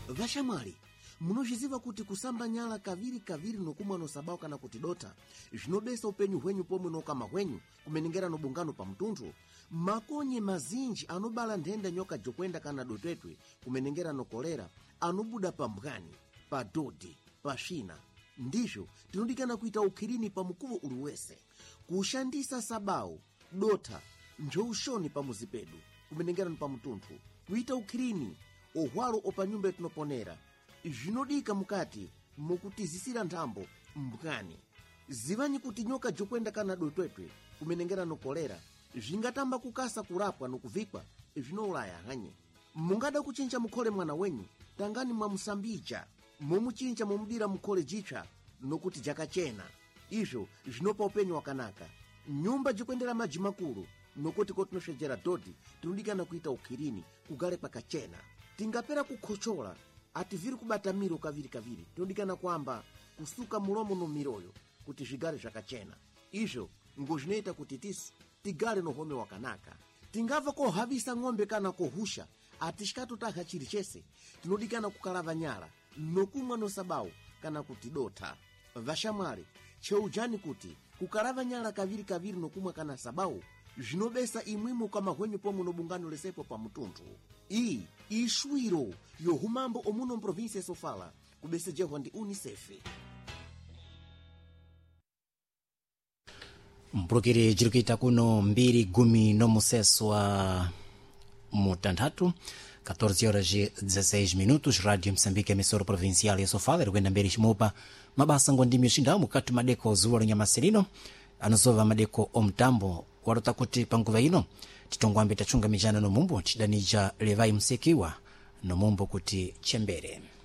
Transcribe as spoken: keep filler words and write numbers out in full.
Vashamwali, munoziva kuti kusamba nyala kaviri kaviri nokumwa nosabao kana kuti dota zvinobesa upenyu hwenyu pomwe nokama hwenyu kumenengera nobungano pa mtunthu. Makonye mazinji anobala ndenda nyoka jokwenda kana dotwetwe kumenengera nokolera anobuda pa mbwani, pa dodi, pa shina. Ndizvo tinodikana kuita ukhirini pa mukuvo uliwese kushandisa sabao dota njoushoni pa muzipedu kumenengera pa mtunthu kuita ukhirini ohwalo opa nyumba tinoponera zvinodika mukati mukutizisira nthambo mbwani. Zivanyi kuti nyoka jokwenda kana dotwetwe kumenengera nokolera zvingatamba kukasa kurapwa nokuvikwa zvinoulaya hanye. Mungada kuchinja mukhole mwana wenyu tangani mwamusambija momuchinja momudira mukhole jitsva nokuti jakachena. Izvo zvinopa upenyu wakanaka. Nyumba jikwendera maji makulu nokuti kotinosvedzera dodi tinodikana kuita ukhirini kugare pakachena. Tingapera kukhochola ativiri kubata miro kaviri kaviri tinodikana kwamba kusuka mulomo nomiroyo kuti zvigare zvakachena. Izvo ngozvinoita kuti tisu tigare nohome wakanaka. Tingava kohavisa ng'ombe kana kohusha atishikatotaha chiri chese tinodikana kukalava nyala nokumwa nosabao kana kuti dota. Vashamwali, cheujani kuti kukalava nyala kaviri kaviri nokumwa kana sabao zvinobesa imwimo kama hwenyu pomwe nobungano lesepo pa mtunthu. Iyi ishwiro yohumambo omuno mprovinsia Sofala kubesejehwa ndi UNICEF. Mpulukiri jirukita kuno mbiri gumi no museso wa mutanthatu catorze horas e dezesseis minutos. Rádio Moçambique, emissora provincial ya Sofala irikuenda mbiri chimopa mabasa ngondimi yoshindao mukati madeko zuwa lunyamaserino anozova madeko omtambo warota kuti panguva ino titongwambe tachunga mijana no mumbo chidanija levai msekiwa no mumbo kuti chembere.